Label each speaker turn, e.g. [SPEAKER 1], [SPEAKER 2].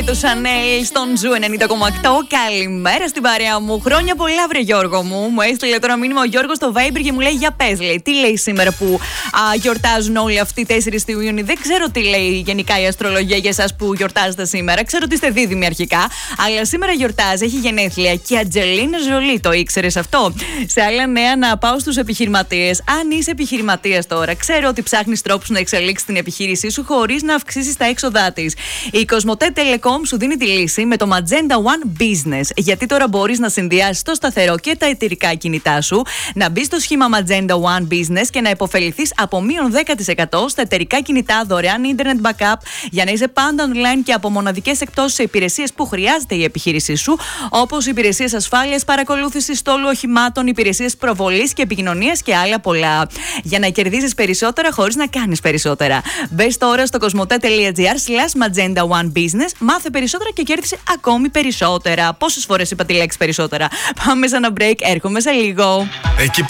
[SPEAKER 1] Το Chanel στον Ζου 90,8. Καλημέρα στην παρέα μου. Χρόνια πολλά, βρε Γιώργο μου. Μου έστειλε τώρα μήνυμα ο Γιώργος στο Viber και μου λέει: για πες, λέει, τι λέει σήμερα που γιορτάζουν όλοι αυτοί 4 του Ιούνιου. Δεν ξέρω τι λέει γενικά η αστρολογία για εσάς που γιορτάζετε σήμερα. Ξέρω ότι είστε δίδυμοι αρχικά. Αλλά σήμερα γιορτάζει, έχει γενέθλια και η Αντζελίνα Ζολί. Το ήξερες αυτό? Σε άλλα νέα, να πάω στους επιχειρηματίες. Αν είσαι επιχειρηματίας τώρα, ξέρω ότι ψάχνεις τρόπους να εξελίξεις την επιχείρησή σου χωρίς να αυξήσεις τα έξοδά της. Η Κοσμοτέ Telecom σου δίνει τη λύση με το Magenta One Business. Γιατί τώρα μπορείς να συνδυάσεις το σταθερό και τα εταιρικά κινητά σου, να μπεις στο σχήμα Magenta One Business και να υποφεληθείς από μείον 10% στα εταιρικά κινητά, δωρεάν internet backup, για να είσαι πάντα online και από μοναδικές εκπτώσεις σε υπηρεσίες που χρειάζεται η επιχείρησή σου, όπως υπηρεσίες ασφάλειας, παρακολούθησης στόλου οχημάτων, υπηρεσίες προβολής και επικοινωνίας και άλλα πολλά. Για να κερδίσεις περισσότερα χωρίς να κάνεις περισσότερα. Μπες τώρα στο cosmote.gr/Magenta One Business, μάθε περισσότερα και κέρδισε ακόμη περισσότερα. Πόσες φορές είπα τη λέξη περισσότερα? Πάμε σε ένα break, έρχομαι σε λίγο.
[SPEAKER 2] Εκεί